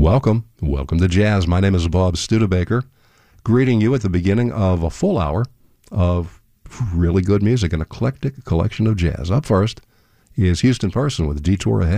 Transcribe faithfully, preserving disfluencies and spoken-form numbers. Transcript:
Welcome. Welcome to Jazz. My name is Bob Studebaker, greeting you at the beginning of a full hour of really good music, an eclectic collection of jazz. Up first is Houston Person with Detour Ahead.